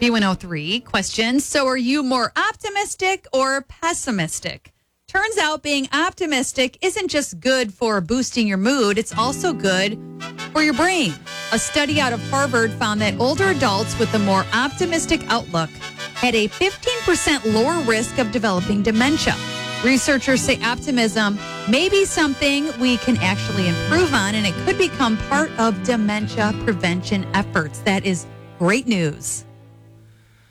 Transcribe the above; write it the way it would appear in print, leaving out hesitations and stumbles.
B103 question. So are you more optimistic or pessimistic? Turns out being optimistic isn't just good for boosting your mood, it's also good for your brain. A study out of Harvard found that older adults with a more optimistic outlook had a 15% lower risk of developing dementia. Researchers say optimism may be something we can actually improve on, and it could become part of dementia prevention efforts. That is great news.